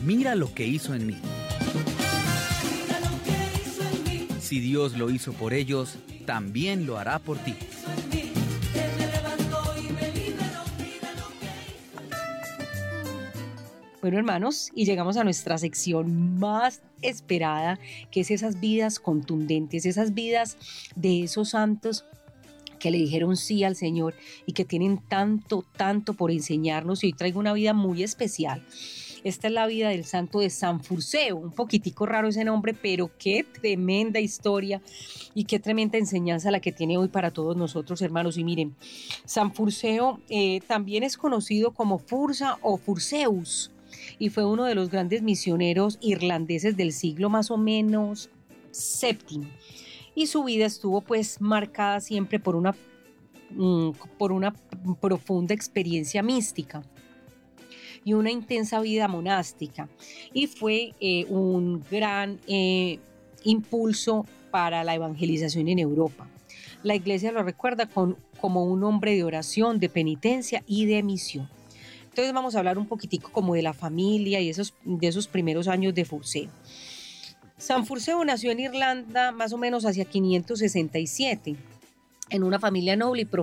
Mira lo que hizo en mí. Si Dios lo hizo por ellos, también lo hará por ti. Bueno, hermanos, y llegamos a nuestra sección más esperada, que es esas vidas contundentes, esas vidas de esos santos que le dijeron sí al Señor y que tienen tanto, tanto por enseñarnos. Y hoy traigo una vida muy especial. Esta es la vida del santo de San Furceo, un poquitico raro ese nombre, pero qué tremenda historia y qué tremenda enseñanza la que tiene hoy para todos nosotros, hermanos. Y miren, San Furceo también es conocido como Fursa o Furceus, y fue uno de los grandes misioneros irlandeses del siglo más o menos séptimo. Y su vida estuvo pues marcada siempre por una profunda experiencia mística y una intensa vida monástica, y fue un gran impulso para la evangelización en Europa. La iglesia lo recuerda como un hombre de oración, de penitencia y de misión. Entonces vamos a hablar un poquitico como de la familia y de esos primeros años de Furceo. San Furceo nació en Irlanda más o menos hacia 567, en una familia noble y